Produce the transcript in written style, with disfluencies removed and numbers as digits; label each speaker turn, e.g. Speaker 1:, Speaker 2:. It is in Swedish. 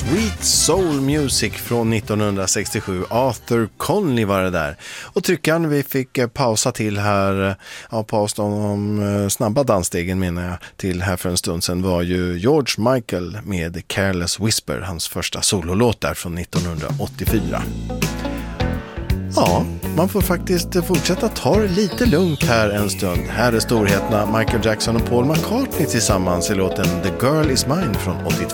Speaker 1: Sweet Soul Music från 1967. Arthur Conley var det där. Och tryckaren vi fick pausa till här, paus de snabba dansstegen menar jag till här för en stund sedan var ju George Michael med Careless Whisper, hans första sololåt där från 1984. Ja, man får faktiskt fortsätta ta det lite lugnt här en stund. Här är storheterna Michael Jackson och Paul McCartney tillsammans i låten The Girl Is Mine från 82.